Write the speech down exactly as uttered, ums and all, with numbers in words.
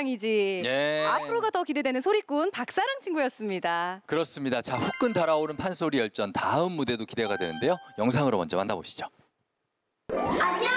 고양이지. 예. 앞으로가 더 기대되는 소리꾼 박사랑 친구였습니다. 그렇습니다. 자, 후끈 달아오른 판소리 열전 다음 무대도 기대가 되는데요. 영상으로 먼저 만나보시죠. 안녕!